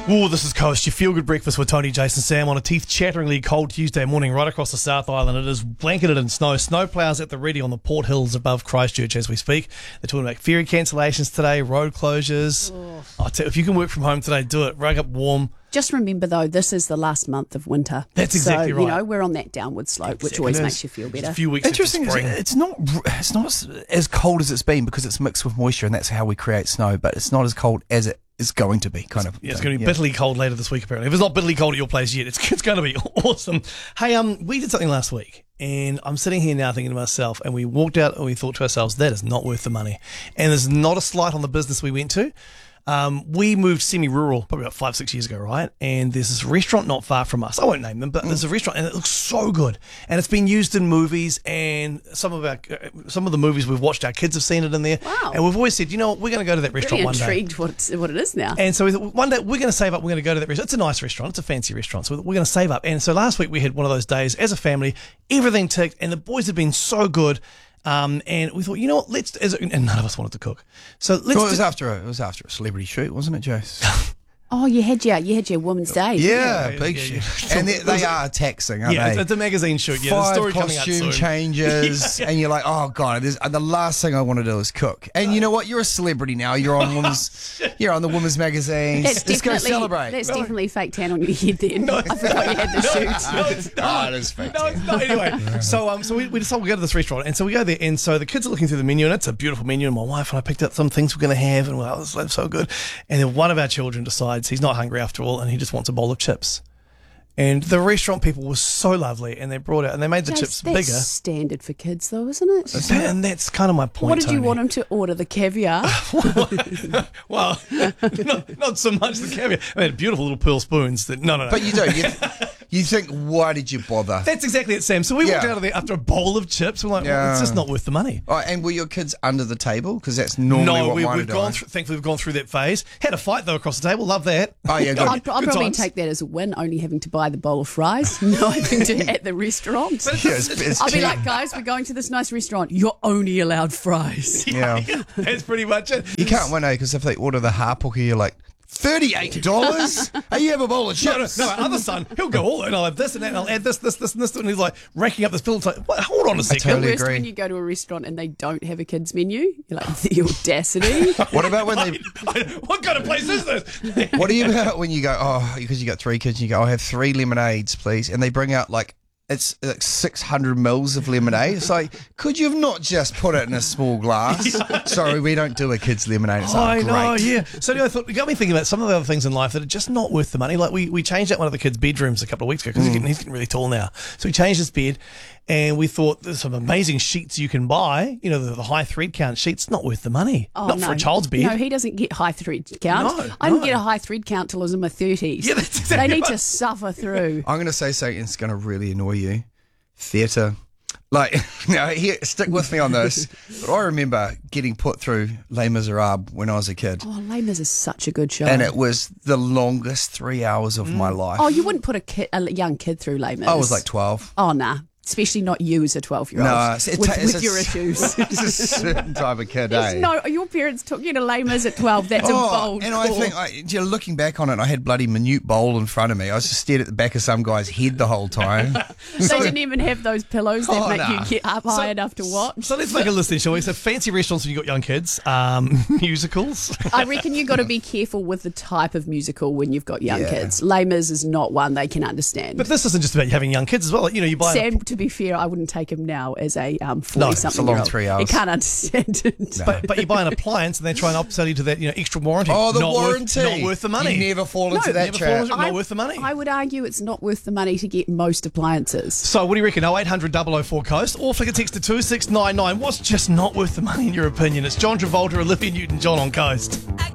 Oh, this is Coast, your feel-good breakfast with Tony, Jason, Sam on a teeth-chatteringly cold Tuesday morning right across the South Island. It is blanketed in snow. Snowplows at the ready on the Port Hills above Christchurch as we speak. They're talking about ferry cancellations today, road closures. Oh, if you can work from home today, do it. Rug up warm. Just remember, though, this is the last month of winter. That's exactly right. You know, we're on that downward slope, which always makes you feel better. Just a few weeks Interesting. into spring. It's not as cold as it's been because it's mixed with moisture, and that's how we create snow. But it's not as cold as it is going to be, kind of. Yeah, it's going to be bitterly cold later this week, apparently. If it's not bitterly cold at your place yet, it's going to be awesome. Hey, we did something last week, and I'm sitting here now thinking to myself, and we walked out and we thought to ourselves, that is not worth the money. And there's not a slight on the business we went to. We moved semi-rural probably about 5-6 years ago, right? And there's this restaurant not far from us. I won't name them, but there's a restaurant and it looks so good. And it's been used in movies, and some of the movies we've watched, our kids have seen it in there. Wow. And we've always said, you know what, we're going to go to that restaurant one day. I'm intrigued what it is now. And so we thought, one day we're going to save up, we're going to go to that restaurant. It's a nice restaurant, it's a fancy restaurant, so we're going to save up. And so last week we had one of those days as a family, everything ticked, and the boys had been so good. And we thought, you know what, and none of us wanted to cook. So let's. Well, it was after a celebrity shoot, wasn't it, Jace? Oh, you had your Women's Day. Yeah, Yeah, big yeah, shoot. yeah. And they are taxing, aren't yeah, they? it's a magazine shoot. Yeah, there's a 5 story coming out costume soon. changes, and you're like, oh god, the last thing I want to do is cook. And you know what? You're a celebrity now. You're on the women's magazines. Let's go celebrate. That's definitely fake tan on your head then. I forgot you had the shoot. No, it's not. it is fake. No, it's not. Anyway, so we decided we'll go to this restaurant, and so we go there, and so the kids are looking through the menu, and it's a beautiful menu, and my wife and I picked out some things we're going to have, and wow, this looks so good. And then one of our children decides he's not hungry after all, and he just wants a bowl of chips. And the restaurant people were so lovely, and they brought out and they made the chips bigger. That's standard for kids, though, isn't it? And that's kind of my point. What did you Tony. want them to order? The caviar? Well, not so much the caviar. I mean, beautiful little pearl spoons. No. But you do. You think, why did you bother? That's exactly it, Sam. So we walked out of there after a bowl of chips. We're like, well, it's just not worth the money. Oh, and were your kids under the table? Because that's normally what mine are we've doing. gone through. Thankfully, we've gone through that phase. Had a fight though across the table. Love that. Oh yeah, good. I'd probably times. take that as a win, only having to buy the bowl of fries, not having to at the restaurant. It's I'll be cheap. like, guys, we're going to this nice restaurant. You're only allowed fries. Yeah. That's pretty much it. You can't win, because if they order the happoke, you're like, $38? Hey, you have a bowl of chips. No, my other son, he'll go all, and I'll have this and that, and I'll add this, and this, and he's like racking up this bill. It's like, what? Hold on a second. totally Worst agree. when you go to a restaurant and they don't have a kids menu. You're like, the audacity. What about when they? What kind of place is this? What do you about when you go? Because you got 3 kids, and you go, I'll have 3 lemonades, please, and they bring out it's like 600 mils of lemonade. It's like, could you have not just put it in a small glass? Sorry, we don't do a kid's lemonade. It's like, I know, great. yeah. So I thought, it got me thinking about some of the other things in life that are just not worth the money. Like we changed out one of the kids' bedrooms a couple of weeks ago because he's getting really tall now. So we changed his bed, and we thought there's some amazing sheets you can buy. You know, the high thread count sheets, not worth the money. Oh, not no. for a child's bed. No, he doesn't get high thread count. No, I didn't no. get a high thread count till I was in my 30s. Yeah, that's exactly They need right. to suffer through. I'm going to say something that's going to really annoy you. Theatre. Here, stick with me on this. But I remember getting put through Les Miserables when I was a kid. Oh, Les Mis is such a good show. And it was the longest 3 hours of my life. Oh, you wouldn't put a young kid through Les Mis. I was like 12. Oh, nah. Especially not you as a 12-year-old. No, with your issues. It's a certain type of kid, Yes, eh? no, your parents took you to Les Mis at 12. That's a bold and call. I think, looking back on it, I had bloody minute bowl in front of me. I was just stared at the back of some guy's head the whole time. They didn't even have those pillows that make you get up high enough to watch. So let's make a list then, shall we? So fancy restaurants when you got young kids, musicals. I reckon you've got to be careful with the type of musical when you've got young Yeah. kids. Les Mis is not one they can understand. But this isn't just about you having young kids as well. Like, you know, you buy Sam, to be fair, I wouldn't take him now as a 40-something it's a long year old. 3 hours. He can't understand it. but you buy an appliance and they try and upsell you to that, you know, extra warranty. Oh, the not warranty. not worth the money. You never fall into that never trap. fall into- not worth the money. I would argue it's not worth the money to get most appliances. So what do you reckon? 0800 004 Coast or flick a text to 2699. What's just not worth the money in your opinion? It's John Travolta, Olivia Newton-John on Coast. I